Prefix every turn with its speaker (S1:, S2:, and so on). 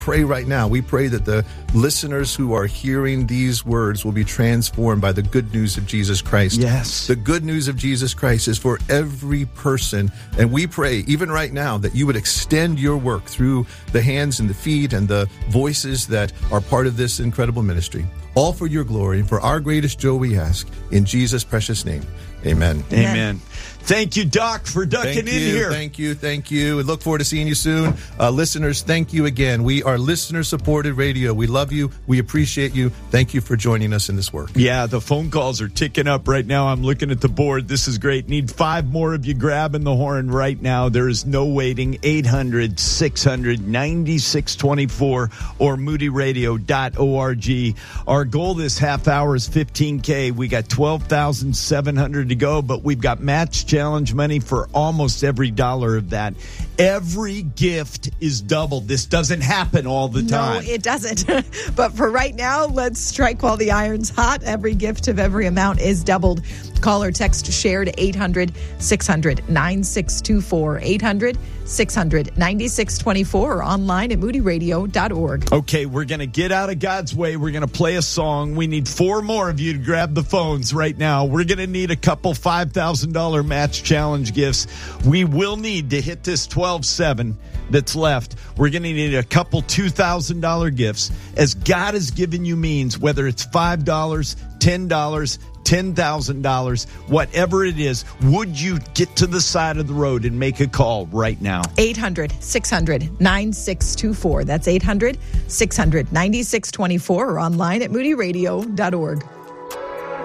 S1: Pray right now. We pray that the listeners who are hearing these words will be transformed by the good news of Jesus Christ.
S2: Yes.
S1: The good news of Jesus Christ is for every person. And we pray, even right now, that you would extend your work through the hands and the feet and the voices that are part of this incredible ministry. All for your glory and for our greatest joy we ask. In Jesus' precious name, amen.
S2: Amen. Thank you, Doc, for ducking in here.
S1: Thank you. We look forward to seeing you soon. Listeners, thank you again. We are listener-supported radio. We love you. We appreciate you. Thank you for joining us in this work.
S2: Yeah, the phone calls are ticking up right now. I'm looking at the board. This is great. Need 5 more of you grabbing the horn right now. There is no waiting. 800-600-9624 or moodyradio.org. Our goal this half hour is $15K. We got 12,700 to go, but we've got match challenge money for almost every dollar of that. Every gift is doubled. This doesn't happen all the time.
S3: No, it doesn't. But for right now, let's strike while the iron's hot. Every gift of every amount is doubled. Call or text shared 800-600-9624. 800-600-9624 or online at moodyradio.org.
S2: Okay, we're going to get out of God's way. We're going to play a song. We need 4 more of you to grab the phones right now. We're going to need a couple $5,000 match challenge gifts. We will need to hit this 12-7 that's left. We're going to need a couple $2,000 gifts. As God has given you means, whether it's $5, $10, $10,000, whatever it is, would you get to the side of the road and make a call right now?
S3: 800-600-9624. That's 800-600-9624 or online at moodyradio.org.